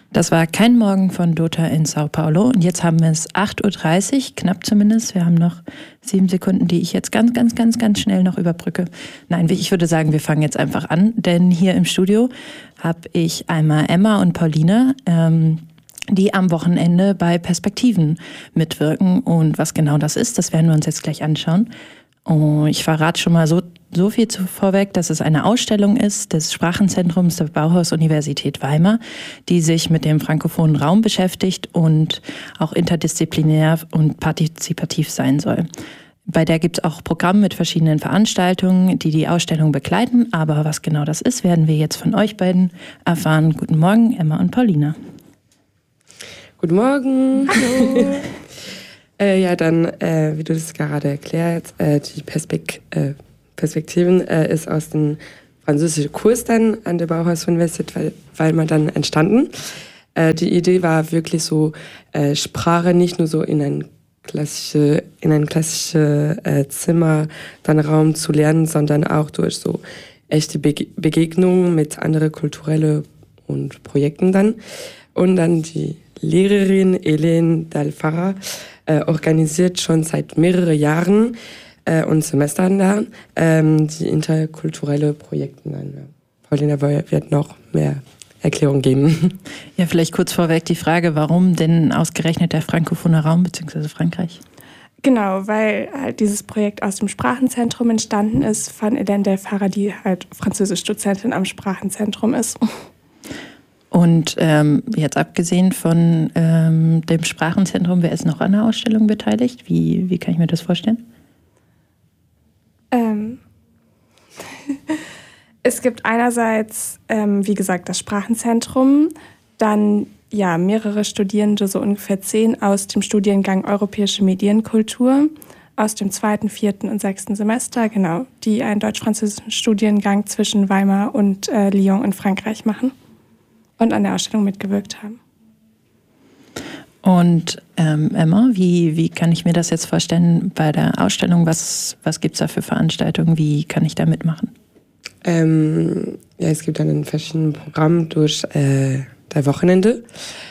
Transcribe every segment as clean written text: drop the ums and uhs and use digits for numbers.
Das war Kein Morgen von Dota in Sao Paulo und jetzt haben wir es 8.30 Uhr, knapp zumindest. Wir haben noch 7 Sekunden, die ich jetzt ganz schnell noch überbrücke. Nein, ich würde sagen, wir fangen jetzt einfach an, denn hier im Studio habe ich einmal Emma und Pauline, die am Wochenende bei Perspektiven mitwirken. Und was genau das ist, das werden wir uns jetzt gleich anschauen. Oh, ich verrate schon mal so viel vorweg, dass es eine Ausstellung ist des Sprachenzentrums der Bauhaus-Universität Weimar, die sich mit dem frankophonen Raum beschäftigt und auch interdisziplinär und partizipativ sein soll. Bei der gibt es auch Programme mit verschiedenen Veranstaltungen, die die Ausstellung begleiten. Aber was genau das ist, werden wir jetzt von euch beiden erfahren. Guten Morgen, Emma und Paulina. Guten Morgen. Hallo. Ja, dann, wie du das gerade erklärt, die Perspektiven ist aus dem französischen Kurs dann an der Bauhaus-Universität Weimar dann entstanden. Die Idee war wirklich so, Sprache nicht nur so in ein klassisches Zimmer, dann Raum zu lernen, sondern auch durch so echte Begegnungen mit anderen kulturellen und Projekten dann. Und dann die Lehrerin Helene Dalfara organisiert schon seit mehreren Jahren und Semestern da die interkulturelle Projekte dann. Paulina wird noch mehr Erklärung geben. Ja, vielleicht kurz vorweg die Frage, warum denn ausgerechnet der frankophone Raum bzw. Frankreich? Genau, weil halt dieses Projekt aus dem Sprachenzentrum entstanden ist von Helene Dalfara, die halt Französisch-Dozentin am Sprachenzentrum ist. Und jetzt abgesehen von dem Sprachenzentrum, wer ist noch an der Ausstellung beteiligt? Wie kann ich mir das vorstellen? Es gibt einerseits, wie gesagt, das Sprachenzentrum, dann ja mehrere Studierende, so ungefähr 10 aus dem Studiengang Europäische Medienkultur, aus dem 2., 4. und 6. Semester, genau, die einen deutsch-französischen Studiengang zwischen Weimar und Lyon in Frankreich machen und an der Ausstellung mitgewirkt haben. Und Emma, wie kann ich mir das jetzt vorstellen bei der Ausstellung? Was gibt es da für Veranstaltungen? Wie kann ich da mitmachen? Ja, es gibt dann ein verschiedenes Programm durch das Wochenende.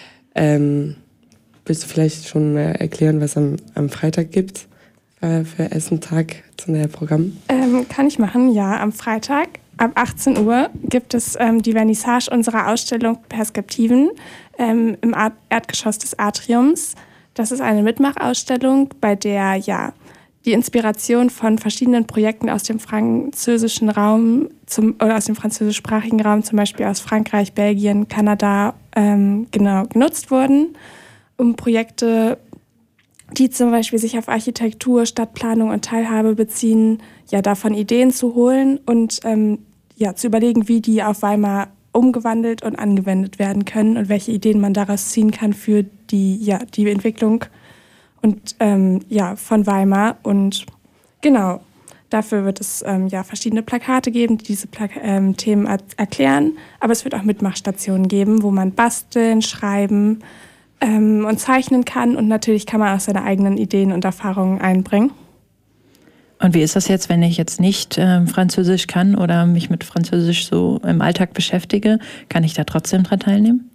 Willst du vielleicht schon erklären, was am Freitag gibt für Essentag zu dem Programm? Kann ich machen, ja. Am Freitag ab 18 Uhr gibt es die Vernissage unserer Ausstellung Perspektiven im Erdgeschoss des Atriums. Das ist eine Mitmachausstellung, bei der ja die Inspiration von verschiedenen Projekten aus dem französischen Raum oder aus dem französischsprachigen Raum, zum Beispiel aus Frankreich, Belgien, Kanada, genutzt wurden, um Projekte, die zum Beispiel sich auf Architektur, Stadtplanung und Teilhabe beziehen, ja davon Ideen zu holen und zu überlegen, wie die auf Weimar umgewandelt und angewendet werden können und welche Ideen man daraus ziehen kann für die Entwicklung und von Weimar. Und genau, dafür wird es verschiedene Plakate geben, die diese Themen erklären. Aber es wird auch Mitmachstationen geben, wo man basteln, schreiben und zeichnen kann. Und natürlich kann man auch seine eigenen Ideen und Erfahrungen einbringen. Und wie ist das jetzt, wenn ich jetzt nicht Französisch kann oder mich mit Französisch so im Alltag beschäftige? Kann ich da trotzdem dran teilnehmen?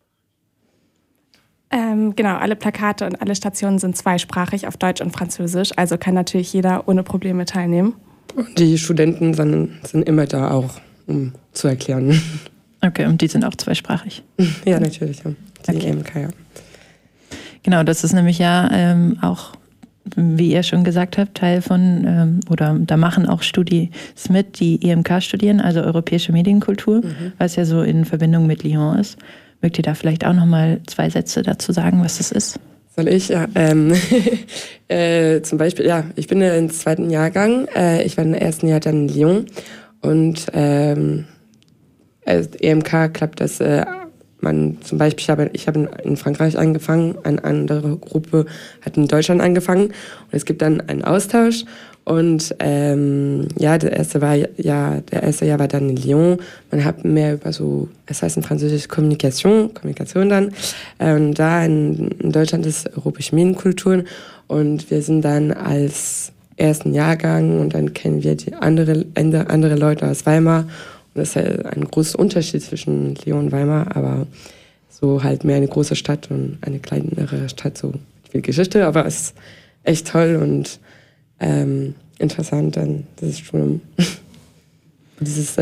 Genau, alle Plakate und alle Stationen sind zweisprachig auf Deutsch und Französisch. Also kann natürlich jeder ohne Probleme teilnehmen. Und die Studenten sind immer da auch, um zu erklären. Okay, und die sind auch zweisprachig? Ja, natürlich. Ja. Die Okay. EMK, ja. Genau, das ist nämlich ja auch, wie ihr schon gesagt habt, Teil von, oder da machen auch Studis mit, die EMK studieren, also Europäische Medienkultur, was ja so in Verbindung mit Lyon ist. Mögt ihr da vielleicht auch noch mal 2 Sätze dazu sagen, was das ist? Soll ich? Ja. Zum Beispiel, ja, ich bin im 2. Jahrgang. Ich war im 1. Jahr dann in Lyon. Und EMK klappt das, zum Beispiel, ich habe in Frankreich angefangen, eine andere Gruppe hat in Deutschland angefangen. Und es gibt dann einen Austausch. Und das erste Jahr war dann in Lyon. Man hat mehr über so, es heißt in Französisch Kommunikation dann. Da in Deutschland ist Europäische Medienkultur. Und wir sind dann als 1. Jahrgang und dann kennen wir die andere Leute aus Weimar. Und das ist ja ein großer Unterschied zwischen Lyon und Weimar, aber so halt mehr eine große Stadt und eine kleinere Stadt, so viel Geschichte, aber es ist echt toll und interessant dann dieses Studium. Dieses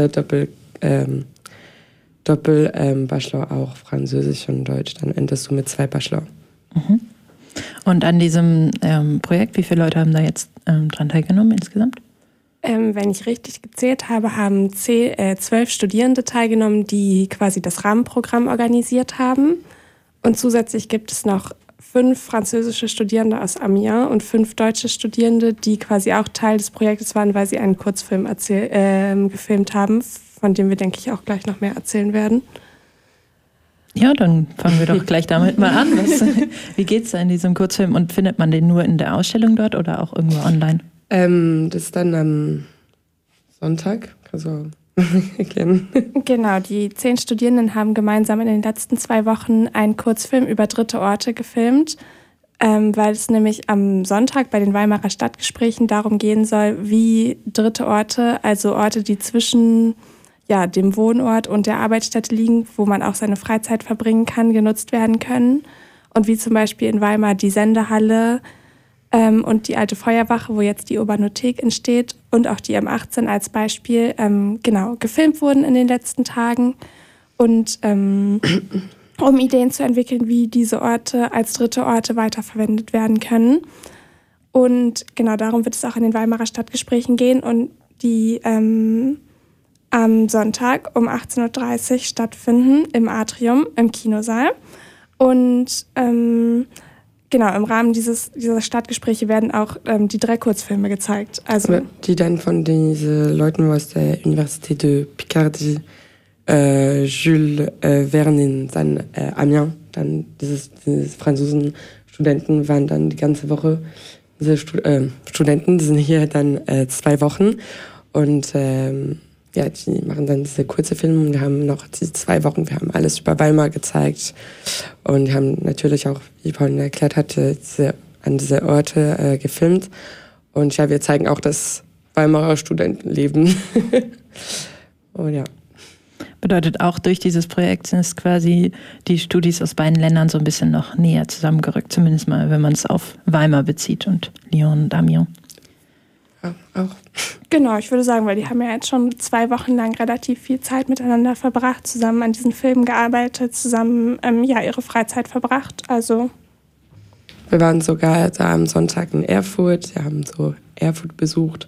Doppel-Bachelor auch Französisch und Deutsch, dann endest du mit 2 Bachelor. Mhm. Und an diesem Projekt, wie viele Leute haben da jetzt dran teilgenommen insgesamt? Wenn ich richtig gezählt habe, haben 12 Studierende teilgenommen, die quasi das Rahmenprogramm organisiert haben. Und zusätzlich gibt es noch 5 französische Studierende aus Amiens und 5 deutsche Studierende, die quasi auch Teil des Projektes waren, weil sie einen Kurzfilm gefilmt haben, von dem wir, denke ich, auch gleich noch mehr erzählen werden. Ja, dann fangen wir doch gleich damit mal an. Wie geht es da in diesem Kurzfilm und findet man den nur in der Ausstellung dort oder auch irgendwo online? Das ist dann am Sonntag, also erklären. Genau, die 10 Studierenden haben gemeinsam in den letzten 2 Wochen einen Kurzfilm über dritte Orte gefilmt, weil es nämlich am Sonntag bei den Weimarer Stadtgesprächen darum gehen soll, wie dritte Orte, also Orte, die zwischen dem Wohnort und der Arbeitsstätte liegen, wo man auch seine Freizeit verbringen kann, genutzt werden können. Und wie zum Beispiel in Weimar die Sendehalle und die alte Feuerwache, wo jetzt die Uranothek entsteht, und auch die M18 als Beispiel, gefilmt wurden in den letzten Tagen. Und um Ideen zu entwickeln, wie diese Orte als dritte Orte weiterverwendet werden können. Und genau darum wird es auch in den Weimarer Stadtgesprächen gehen und die am Sonntag um 18.30 Uhr stattfinden im Atrium, im Kinosaal. Und im Rahmen dieser Stadtgespräche werden auch die 3 Kurzfilme gezeigt. Also die dann von diesen Leuten aus der Université de Picardie, Jules Verne, dann Amiens, dann diese franzosen Studenten waren dann die ganze Woche, diese Studenten, die sind hier dann 2 Wochen und die machen dann diese kurze Filme und wir haben noch diese 2 Wochen, wir haben alles über Weimar gezeigt und wir haben natürlich auch, wie Paul erklärt hatte, an diese Orte gefilmt und ja, wir zeigen auch das Weimarer Studentenleben. Und ja. Bedeutet auch, durch dieses Projekt sind es quasi die Studis aus beiden Ländern so ein bisschen noch näher zusammengerückt, zumindest mal, wenn man es auf Weimar bezieht und Lyon und Amiens. Ja, auch. Genau, ich würde sagen, weil die haben ja jetzt schon 2 Wochen lang relativ viel Zeit miteinander verbracht, zusammen an diesen Filmen gearbeitet, zusammen ihre Freizeit verbracht. Also wir waren sogar da am Sonntag in Erfurt, wir haben so Erfurt besucht.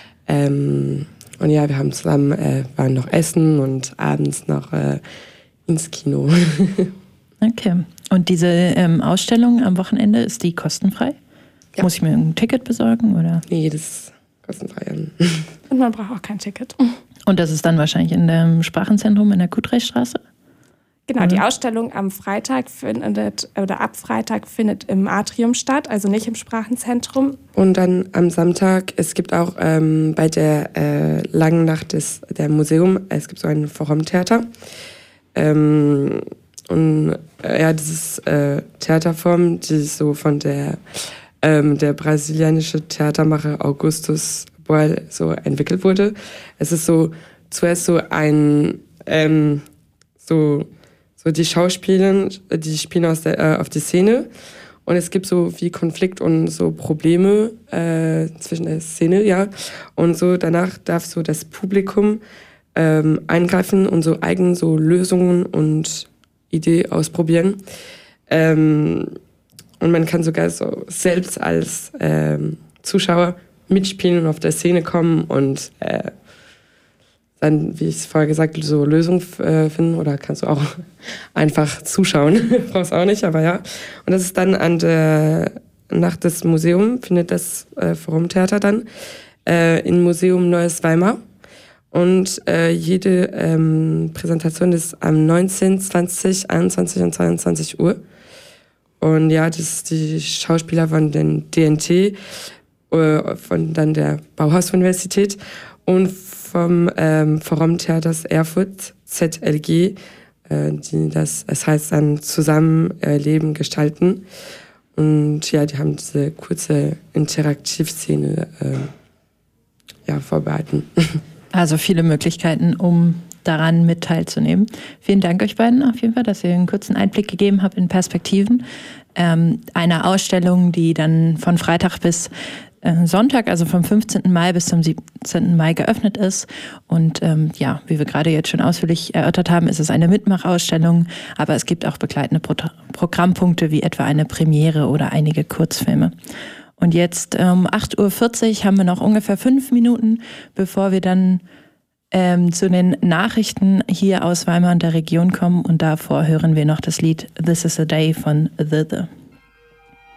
Und ja, wir haben zusammen, waren noch essen und abends noch ins Kino. Okay. Und diese Ausstellung am Wochenende, ist die kostenfrei? Ja. Muss ich mir ein Ticket besorgen, oder? Nee, das ist kostenfrei. Und man braucht auch kein Ticket. Und das ist dann wahrscheinlich in dem Sprachenzentrum in der Kutrechtstraße? Genau, die Ausstellung ab Freitag findet im Atrium statt, also nicht im Sprachenzentrum. Und dann am Samstag, es gibt auch bei der langen Nacht der Museum, es gibt so ein Forumtheater. Dieses Theaterform, die so von der brasilianische Theatermacher Augustus Boal so entwickelt wurde. Es ist so zuerst so ein so die Schauspieler, die spielen auf die Szene und es gibt so wie Konflikt und so Probleme zwischen der Szene, ja. Und so danach darf so das Publikum eingreifen und so eigen so Lösungen und Ideen ausprobieren. Und man kann sogar so selbst als Zuschauer mitspielen und auf der Szene kommen und dann, wie ich es vorher gesagt habe, so Lösungen finden oder kannst du auch einfach zuschauen. Brauchst auch nicht, aber ja. Und das ist dann an der Nacht des Museums, findet das Forumtheater dann im Museum Neues Weimar. Und jede Präsentation ist am 19, 20, 21 und 22 Uhr. Und ja, das ist die Schauspieler von den DNT, von dann der Bauhaus-Universität und vom Forumtheaters Erfurt, ZLG, es heißt dann Zusammenleben gestalten. Und ja, die haben diese kurze Interaktivszene vorbereiten. Also viele Möglichkeiten, um daran mit teilzunehmen. Vielen Dank euch beiden auf jeden Fall, dass ihr einen kurzen Einblick gegeben habt in Perspektiven. Eine Ausstellung, die dann von Freitag bis Sonntag, also vom 15. Mai bis zum 17. Mai geöffnet ist. Und wie wir gerade jetzt schon ausführlich erörtert haben, ist es eine Mitmachausstellung, aber es gibt auch begleitende Programmpunkte wie etwa eine Premiere oder einige Kurzfilme. Und jetzt 8:40 Uhr haben wir noch ungefähr 5 Minuten, bevor wir dann zu den Nachrichten hier aus Weimar und der Region kommen. Und davor hören wir noch das Lied This is a Day von The.